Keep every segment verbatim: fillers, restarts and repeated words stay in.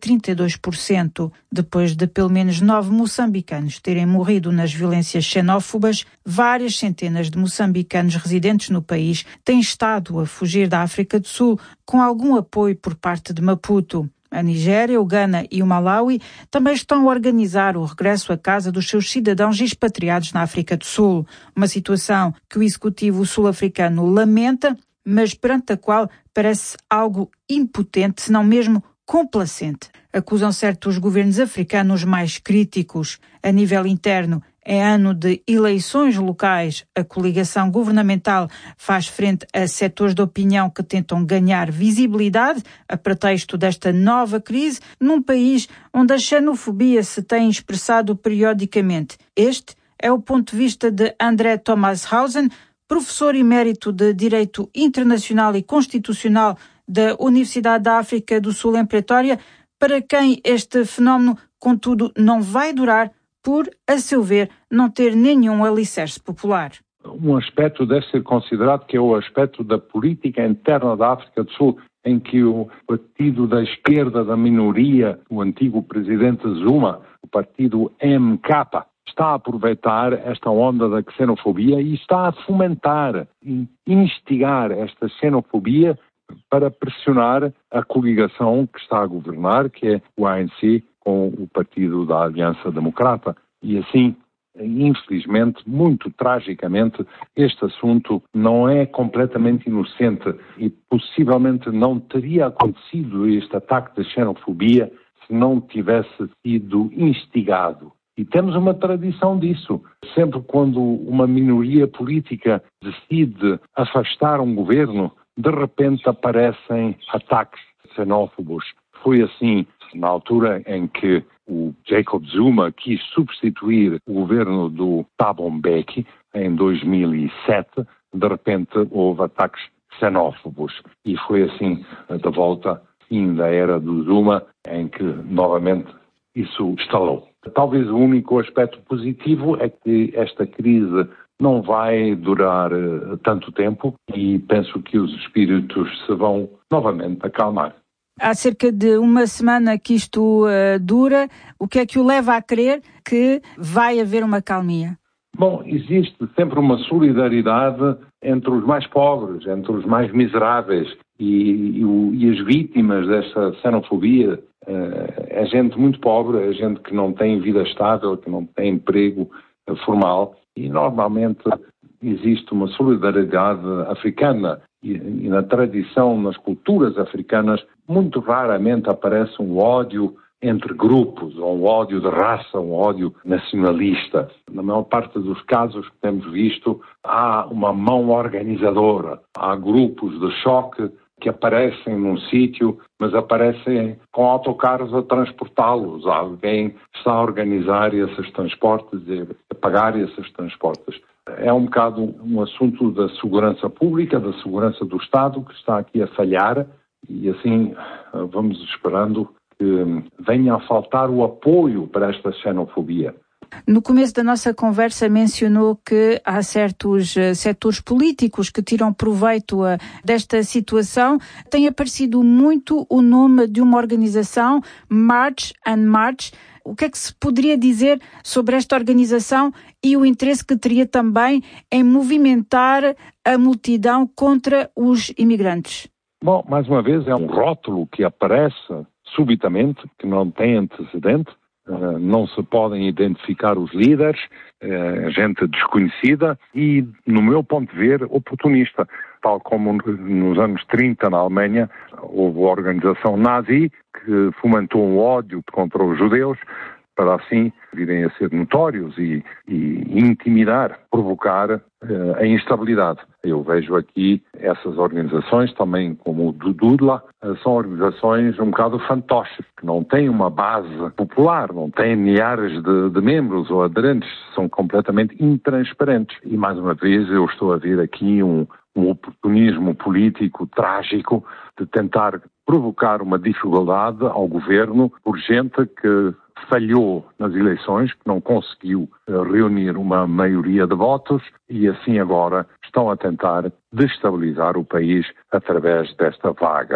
trinta e dois por cento. Depois de pelo menos nove moçambicanos terem morrido nas violências xenófobas, várias centenas de moçambicanos residentes no país têm estado a fugir da África do Sul com algum apoio por parte de Maputo. A Nigéria, o Ghana e o Malawi também estão a organizar o regresso à casa dos seus cidadãos expatriados na África do Sul. Uma situação que o executivo sul-africano lamenta, mas perante a qual parece algo impotente, se não mesmo complacente. Acusam certos governos africanos mais críticos. A nível interno, em ano de eleições locais, a coligação governamental faz frente a setores de opinião que tentam ganhar visibilidade a pretexto desta nova crise, num país onde a xenofobia se tem expressado periodicamente. Este é o ponto de vista de André Thomas-Hausen, professor emérito de Direito Internacional e Constitucional da Universidade da África do Sul em Pretória, para quem este fenómeno, contudo, não vai durar por, a seu ver, não ter nenhum alicerce popular. Um aspecto deve ser considerado que é o aspecto da política interna da África do Sul, em que o partido da esquerda da minoria, o antigo presidente Zuma, o partido M K, está a aproveitar esta onda da xenofobia e está a fomentar e instigar esta xenofobia para pressionar a coligação que está a governar, que é o A N C, com o partido da Aliança Democrata. E assim, infelizmente, muito tragicamente, este assunto não é completamente inocente e possivelmente não teria acontecido este ataque de xenofobia se não tivesse sido instigado. E temos uma tradição disso. Sempre quando uma minoria política decide afastar um governo, de repente aparecem ataques xenófobos. Foi assim na altura em que o Jacob Zuma quis substituir o governo do Thabo Mbeki em dois mil e sete. De repente houve ataques xenófobos. E foi assim da volta fim da era do Zuma em que novamente isso estalou. Talvez o único aspecto positivo é que esta crise não vai durar uh, tanto tempo e penso que os espíritos se vão novamente acalmar. Há cerca de uma semana que isto uh, dura. O que é que o leva a crer que vai haver uma calmia? Bom, existe sempre uma solidariedade entre os mais pobres, entre os mais miseráveis e, e, e as vítimas desta xenofobia. Uh, é gente muito pobre, é gente que não tem vida estável, que não tem emprego uh, formal. E normalmente existe uma solidariedade africana e, e na tradição, nas culturas africanas, muito raramente aparece um ódio entre grupos, ou um ódio de raça, um ódio nacionalista. Na maior parte dos casos que temos visto, há uma mão organizadora, há grupos de choque que aparecem num sítio, mas aparecem com autocarros a transportá-los. Alguém está a organizar esses transportes e a pagar esses transportes. É um bocado um assunto da segurança pública, da segurança do Estado, que está aqui a falhar e assim vamos esperando que venha a faltar o apoio para esta xenofobia. No começo da nossa conversa mencionou que há certos uh, setores políticos que tiram proveito uh, desta situação. Tem aparecido muito o nome de uma organização, March and March. O que é que se poderia dizer sobre esta organização e o interesse que teria também em movimentar a multidão contra os imigrantes? Bom, mais uma vez, é um rótulo que aparece subitamente, que não tem antecedente. Uh, não se podem identificar os líderes, uh, gente desconhecida e, no meu ponto de ver, oportunista. Tal como nos anos trinta na Alemanha houve a organização nazi que fomentou um ódio contra os judeus para assim virem a ser notórios e, e intimidar, provocar uh, a instabilidade. Eu vejo aqui essas organizações também como o Dudla, uh, são organizações um bocado fantoches, que não têm uma base popular, não têm milhares de, de membros ou aderentes, são completamente intransparentes. E mais uma vez eu estou a ver aqui um, um oportunismo político trágico de tentar provocar uma dificuldade ao governo por gente que falhou nas eleições, que não conseguiu reunir uma maioria de votos e assim agora estão a tentar destabilizar o país através desta vaga.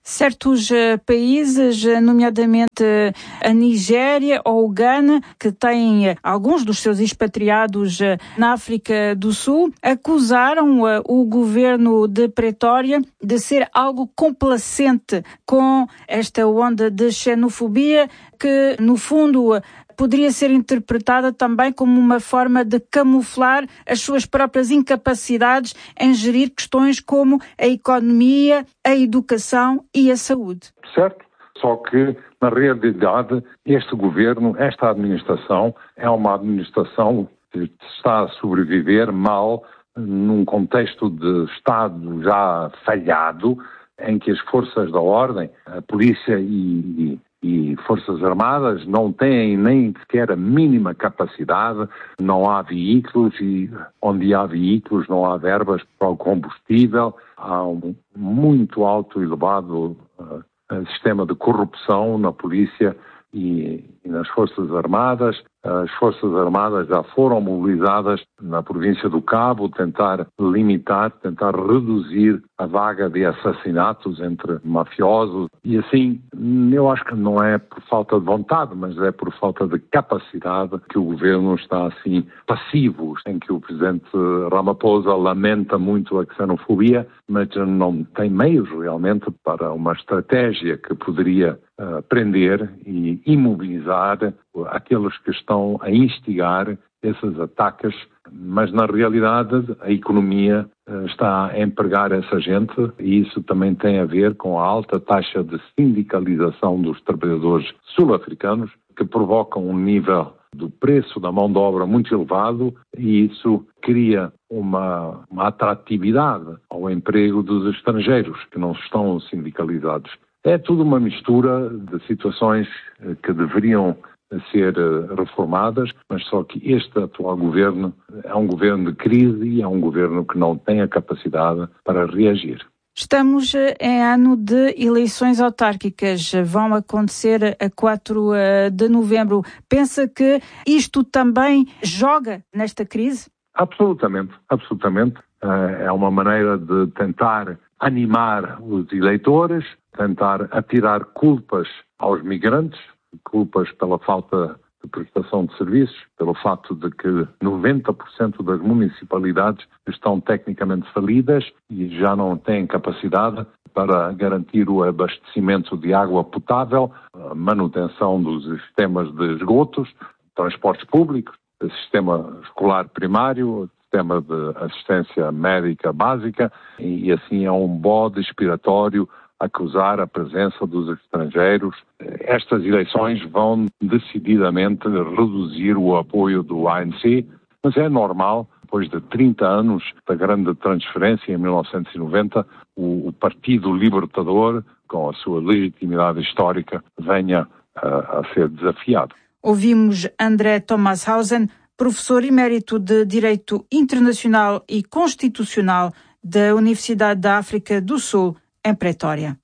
Certos uh, países, nomeadamente uh, a Nigéria ou o Ghana, que têm uh, alguns dos seus expatriados uh, na África do Sul, acusaram uh, o governo de Pretória de ser algo complacente com esta onda de xenofobia que, no fundo, uh, poderia ser interpretada também como uma forma de camuflar as suas próprias incapacidades em gerir questões como a economia, a educação e a saúde. Certo, só que, na realidade, este governo, esta administração, é uma administração que está a sobreviver mal num contexto de Estado já falhado, em que as forças da ordem, a polícia e... e Forças Armadas não têm nem sequer a mínima capacidade, não há veículos e onde há veículos não há verbas para o combustível, há um muito alto e elevado uh, sistema de corrupção na polícia e, e nas Forças Armadas. As Forças Armadas já foram mobilizadas na província do Cabo, tentar limitar, tentar reduzir a vaga de assassinatos entre mafiosos. E assim, eu acho que não é por falta de vontade, mas é por falta de capacidade que o governo está assim passivo, em que o presidente Ramaphosa lamenta muito a xenofobia, mas não tem meios realmente para uma estratégia que poderia uh, prender e imobilizar aqueles que estão a instigar esses ataques, mas na realidade a economia está a empregar essa gente e isso também tem a ver com a alta taxa de sindicalização dos trabalhadores sul-africanos, que provocam um nível do preço da mão de obra muito elevado e isso cria uma, uma atratividade ao emprego dos estrangeiros que não estão sindicalizados. É tudo uma mistura de situações que deveriam ser reformadas, mas só que este atual governo é um governo de crise e é um governo que não tem a capacidade para reagir. Estamos em ano de eleições autárquicas, vão acontecer a quatro de novembro. Pensa que isto também joga nesta crise? Absolutamente, absolutamente. É uma maneira de tentar animar os eleitores, tentar atirar culpas aos migrantes, culpas pela falta de prestação de serviços, pelo fato de que noventa por cento das municipalidades estão tecnicamente falidas e já não têm capacidade para garantir o abastecimento de água potável, a manutenção dos sistemas de esgotos, transportes públicos, sistema escolar primário, sistema de assistência médica básica e assim é um bode expiratório acusar a presença dos estrangeiros. Estas eleições vão decididamente reduzir o apoio do A N C, mas é normal, depois de trinta anos da grande transferência em mil novecentos e noventa, o, o Partido Libertador, com a sua legitimidade histórica, venha a, a ser desafiado. Ouvimos André Thomashausen, professor emérito de Direito Internacional e Constitucional da Universidade da África do Sul, em Pretória.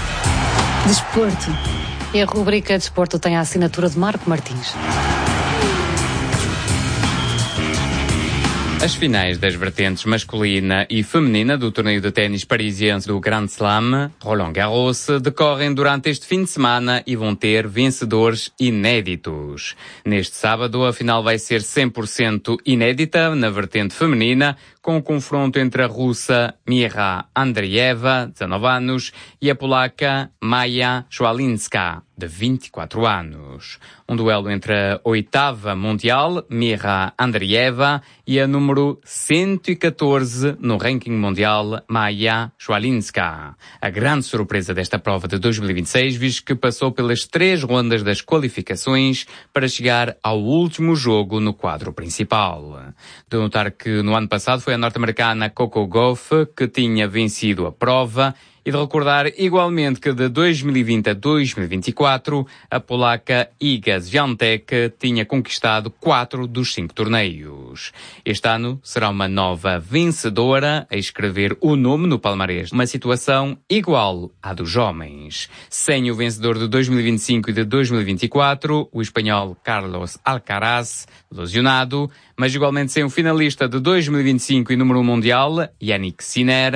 Desporto. E a rubrica Desporto tem a assinatura de Marco Martins. As finais das vertentes masculina e feminina do torneio de ténis parisiense do Grand Slam, Roland Garros, decorrem durante este fim de semana e vão ter vencedores inéditos. Neste sábado, a final vai ser cem por cento inédita na vertente feminina, com o confronto entre a russa Mira Andreeva, dezanove anos, e a polaca Maja Swialinska, de vinte e quatro anos. Um duelo entre a oitava mundial, Mira Andreeva, e a número cento e catorze no ranking mundial, Maja Swialinska. A grande surpresa desta prova de dois mil e vinte e seis, visto que passou pelas três rondas das qualificações para chegar ao último jogo no quadro principal. De notar que no ano passado foi a norte-americana Coco Gauff que tinha vencido a prova, e de recordar igualmente que de dois mil e vinte a dois mil e vinte e quatro a polaca Iga Świątek tinha conquistado quatro dos cinco torneios. Este ano será uma nova vencedora a escrever o nome no palmarés, uma situação igual à dos homens. Sem o vencedor de dois mil e vinte e cinco e de dois mil e vinte e quatro, o espanhol Carlos Alcaraz, lesionado, mas igualmente sem o finalista de dois mil e vinte e cinco e número um mundial, Yannick Sinner,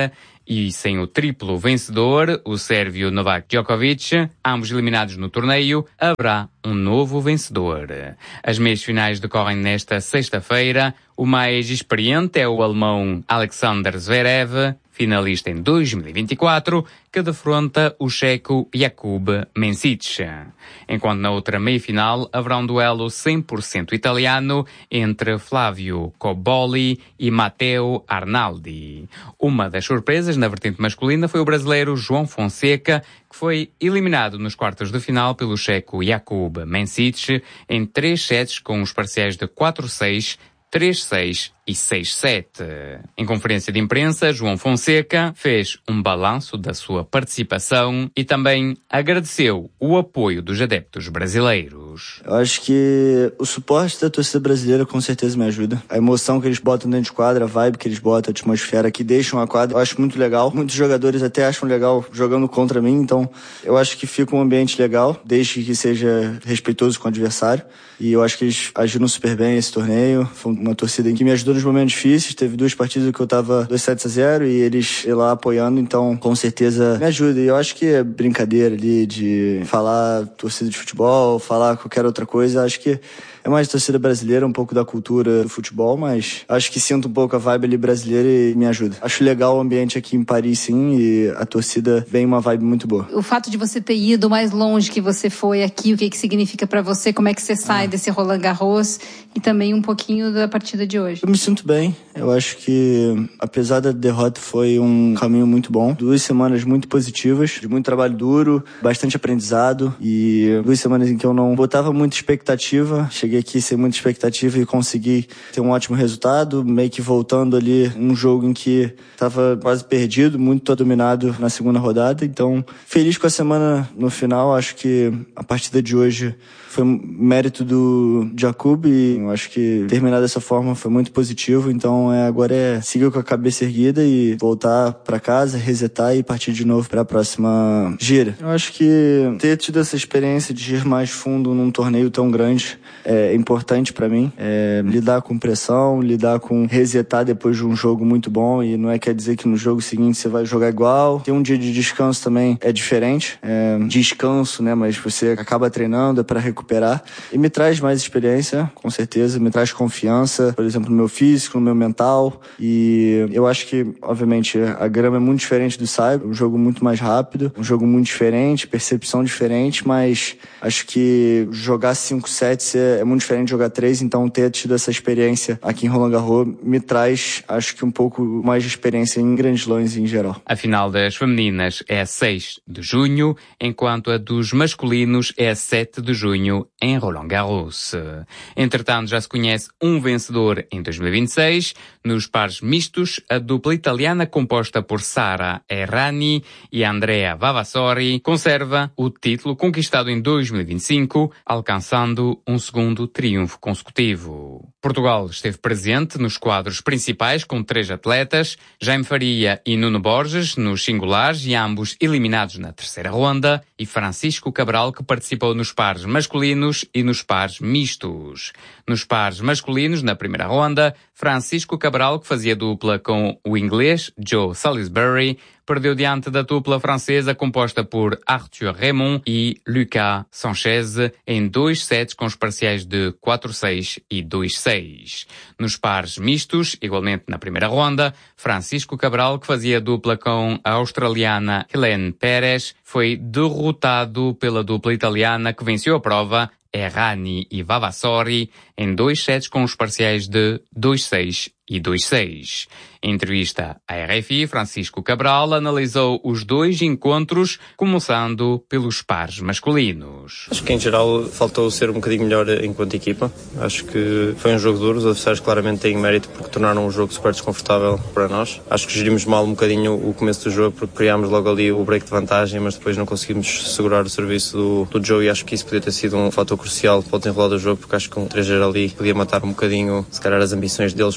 e sem o triplo vencedor, o sérvio Novak Djokovic, ambos eliminados no torneio, haverá um novo vencedor. As meias finais decorrem nesta sexta-feira. O mais experiente é o alemão Alexander Zverev, finalista em dois mil e vinte e quatro, que defronta o checo Jakub Mensich. Enquanto na outra meia-final haverá um duelo cem por cento italiano entre Flávio Cobolli e Matteo Arnaldi. Uma das surpresas na vertente masculina foi o brasileiro João Fonseca, que foi eliminado nos quartos de final pelo checo Jakub Mensich em três sets com os parciais de quatro seis, três seis e seis sete. Em conferência de imprensa, João Fonseca fez um balanço da sua participação e também agradeceu o apoio dos adeptos brasileiros. Eu acho que o suporte da torcida brasileira com certeza me ajuda. A emoção que eles botam dentro de quadra, a vibe que eles botam, a atmosfera que deixam a quadra, eu acho muito legal. Muitos jogadores até acham legal jogando contra mim, então eu acho que fica um ambiente legal, desde que seja respeitoso com o adversário. E eu acho que eles agiram super bem esse torneio. Foi uma torcida que me ajudou nos momentos difíceis. Teve duas partidas que eu tava dois sets a zero e eles lá apoiando, então com certeza me ajuda. E eu acho que é brincadeira ali de falar torcida de futebol, falar qualquer outra coisa. Acho que é mais torcida brasileira, um pouco da cultura do futebol, mas acho que sinto um pouco a vibe ali brasileira e me ajuda. Acho legal o ambiente aqui em Paris, sim, e a torcida vem uma vibe muito boa. O fato de você ter ido mais longe que você foi aqui, o que que significa pra você? Como é que você sai ah. desse Roland Garros? E também um pouquinho da partida de hoje. Eu me sinto bem. Eu acho que, apesar da derrota, foi um caminho muito bom. Duas semanas muito positivas, de muito trabalho duro, bastante aprendizado e duas semanas em que eu não botava muita expectativa. Cheguei aqui sem muita expectativa e consegui ter um ótimo resultado, meio que voltando ali um jogo em que estava quase perdido, muito dominado na segunda rodada. Então, feliz com a semana no final. Acho que a partida de hoje foi mérito do Jakub e eu acho que terminar dessa forma foi muito positivo. Então é, agora é seguir com a cabeça erguida e voltar para casa, resetar e partir de novo para a próxima gira. Eu acho que ter tido essa experiência de ir mais fundo num torneio tão grande é importante para mim. É, lidar com pressão, lidar com resetar depois de um jogo muito bom e não é quer dizer que no jogo seguinte você vai jogar igual. Ter um dia de descanso também é diferente. É, descanso, né? Mas você acaba treinando, é para recuperar. E me traz mais experiência, com certeza, me traz confiança, por exemplo, no meu físico, no meu mental. E eu acho que, obviamente, a grama é muito diferente do saibro, um jogo muito mais rápido, um jogo muito diferente, percepção diferente, mas acho que jogar cinco sets é, é muito diferente de jogar três, então ter tido essa experiência aqui em Roland Garros me traz, acho que um pouco mais de experiência em grandes lãs em geral. A final das femininas é a seis de junho, enquanto a dos masculinos é a sete de junho em Roland Garros. Entretanto, já se conhece um vencedor em dois mil e vinte e seis. Nos pares mistos, a dupla italiana composta por Sara Errani e Andrea Vavassori conserva o título conquistado em dois mil e vinte e cinco, alcançando um segundo triunfo consecutivo. Portugal esteve presente nos quadros principais com três atletas, Jaime Faria e Nuno Borges nos singulares e ambos eliminados na terceira ronda, e Francisco Cabral, que participou nos pares masculinos e nos pares mistos. Nos pares masculinos, na primeira ronda, Francisco Cabral, que fazia dupla com o inglês Joe Salisbury, perdeu diante da dupla francesa composta por Arthur Raymond e Lucas Sanchez em dois sets com os parciais de quatro seis e dois seis. Nos pares mistos, igualmente na primeira ronda, Francisco Cabral, que fazia dupla com a australiana Helene Pérez, foi derrotado pela dupla italiana que venceu a prova, Errani e Vavassori, em dois sets com os parciais de dois seis e dois seis. Em entrevista à R F I, Francisco Cabral analisou os dois encontros, começando pelos pares masculinos. Acho que em geral faltou ser um bocadinho melhor enquanto equipa. Acho que foi um jogo duro, os adversários claramente têm mérito porque tornaram o jogo super desconfortável para nós. Acho que gerimos mal um bocadinho o começo do jogo porque criámos logo ali o break de vantagem, mas depois não conseguimos segurar o serviço do, do Joe e acho que isso podia ter sido um fator crucial para o desenrolar do jogo, porque acho que um três zero ali podia matar um bocadinho, se calhar, as ambições deles, principalmente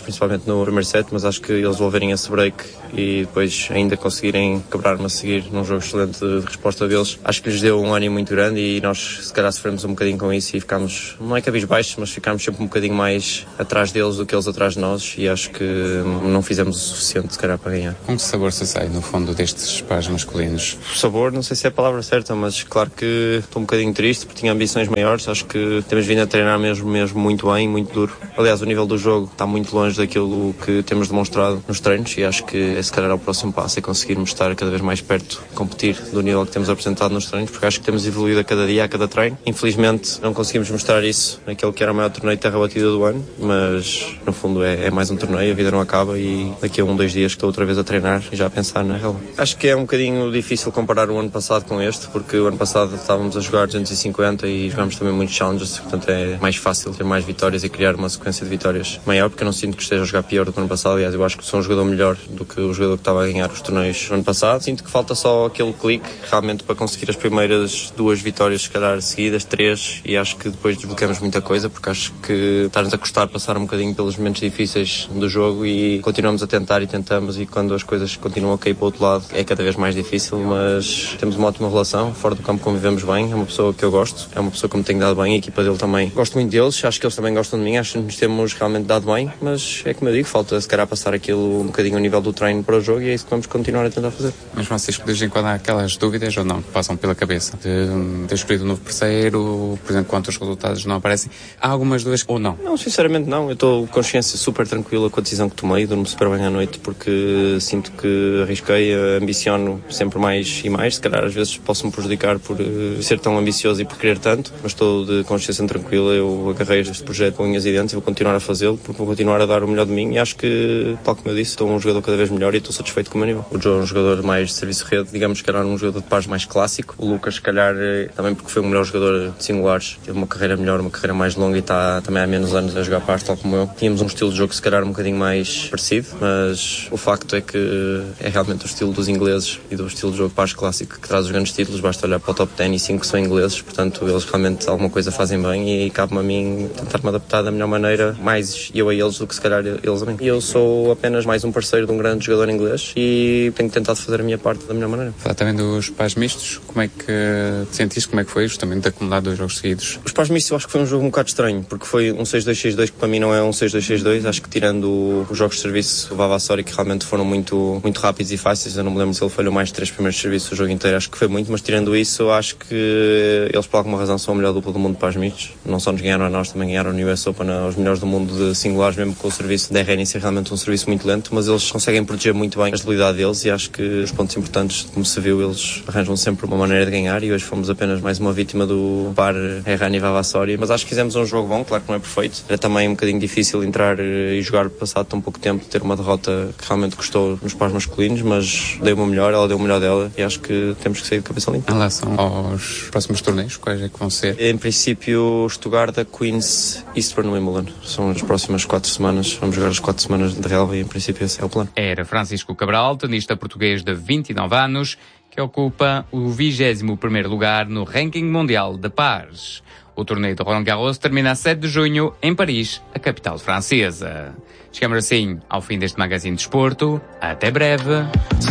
especialmente no primeiro set, mas acho que eles devolverem esse break e depois ainda conseguirem quebrar-me a seguir num jogo excelente de, de resposta deles, acho que lhes deu um ânimo muito grande e nós se calhar sofremos um bocadinho com isso e ficámos, não é cabisbaixos, mas ficámos sempre um bocadinho mais atrás deles do que eles atrás de nós e acho que não fizemos o suficiente se calhar para ganhar. Com que sabor se sai no fundo destes pares masculinos? O sabor, não sei se é a palavra certa, mas claro que estou um bocadinho triste porque tinha ambições maiores, acho que temos vindo a treinar mesmo, mesmo muito bem, muito duro. Aliás, o nível do jogo está muito longe daquilo que temos demonstrado nos treinos e acho que esse calhar é o próximo passo, é conseguirmos estar cada vez mais perto de competir do nível que temos apresentado nos treinos, porque acho que temos evoluído a cada dia, a cada treino. Infelizmente não conseguimos mostrar isso naquele que era o maior torneio de terra batida do ano, mas no fundo é, é mais um torneio, a vida não acaba e daqui a um, dois dias que estou outra vez a treinar e já a pensar na real. Acho que é um bocadinho difícil comparar o ano passado com este, porque o ano passado estávamos a jogar duzentos e cinquenta e jogámos também muitos challenges, portanto é mais fácil ter mais vitórias e criar uma sequência de vitórias maior, porque eu não sinto que esteja a jogar pior do que o ano passado. Aliás, eu acho que sou um jogador melhor do que o jogador que estava a ganhar os torneios no ano passado. Sinto que falta só aquele clique realmente para conseguir as primeiras duas vitórias, se calhar seguidas, três, e acho que depois desbloqueamos muita coisa, porque acho que está-nos a custar passar um bocadinho pelos momentos difíceis do jogo e continuamos a tentar e tentamos, e quando as coisas continuam a cair para o outro lado é cada vez mais difícil, mas temos uma ótima relação, fora do campo convivemos bem, é uma pessoa que eu gosto, é uma pessoa que me tem dado bem, a equipa dele também, gosto muito deles, acho que eles também gostam de mim, acho que nos temos realmente dado bem, mas é como eu digo, falta se calhar passar aquilo um bocadinho ao nível do treino para o jogo e é isso que vamos continuar a tentar fazer. Mas vocês de vez em quando há aquelas dúvidas ou não que passam pela cabeça de ter escolhido um novo parceiro, por exemplo, quanto os resultados não aparecem, há algumas dúvidas ou não? Não, sinceramente não, eu estou com consciência super tranquila com a decisão que tomei, durmo super bem à noite porque sinto que arrisquei, ambiciono sempre mais e mais, se calhar às vezes posso-me prejudicar por uh, ser tão ambicioso e por querer tanto, mas estou de consciência tranquila, eu agarrei este projeto com unhas e dentes e vou continuar a fazê-lo porque vou continuar a dar o melhor de mim e acho que, tal como eu disse, estou um jogador cada vez melhor e estou satisfeito com o meu nível. O Joe é um jogador mais de serviço-rede, digamos que era um jogador de pares mais clássico, o Lucas se calhar também porque foi o melhor jogador de singulares, teve uma carreira melhor, uma carreira mais longa e está também há menos anos a jogar pares, tal como eu. Tínhamos um estilo de jogo se calhar um bocadinho mais parecido, mas o facto é que é realmente o estilo dos ingleses e do estilo de jogo pares clássico que traz os grandes títulos, basta olhar para o top dez e cinco são ingleses, portanto eles realmente alguma coisa fazem bem e cabe-me a mim tentar-me adaptar da melhor maneira, mais eu a eles do que se calhar eles a mim. Eu sou apenas mais um parceiro de um grande jogador inglês e tenho tentado fazer a minha parte da melhor maneira. Falar também dos pares mistos, como é que te sentiste, como é que foi justamente de acumular dois jogos seguidos? Os pares mistos eu acho que foi um jogo um bocado estranho, porque foi um seis dois seis dois que para mim não é um seis dois seis dois, acho que tirando os jogos de serviço, o Vavassori que realmente foram muito, muito rápidos e fáceis, eu não me lembro se ele falhou mais de três primeiros serviços o jogo inteiro, acho que foi muito, mas tirando isso, acho que eles por alguma razão são a melhor dupla do mundo para os mistos, não só nos ganharam a nós, também ganharam no U S Open aos melhores do mundo de singulares, mesmo com o serviço da R N ser realmente um serviço muito lento, mas eles conseguem proteger muito bem a estabilidade deles e acho que os pontos importantes, como se viu, eles arranjam sempre uma maneira de ganhar e hoje fomos apenas mais uma vítima do par R N e Vavassori, mas acho que fizemos um jogo bom, claro que não é perfeito, era também um bocadinho difícil entrar e jogar passado tão pouco tempo, ter uma derrota que realmente custou nos pares masculinos, mas dei o meu melhor, ela deu o melhor dela e acho que temos que sair de cabeça limpa. Em relação aos próximos torneios, quais é que vão ser? Em princípio, Stuttgart, Queens, Eastbourne, Wimbledon. São as próximas quatro semanas. Vamos jogar as quatro semanas de relva e em princípio esse é o plano. Era Francisco Cabral, tenista português de vinte e nove anos, que ocupa o vigésimo primeiro lugar no ranking mundial de pares. O torneio de Roland Garros termina a sete de junho em Paris, a capital francesa. Chegamos assim ao fim deste Magazine de Desporto. Até breve.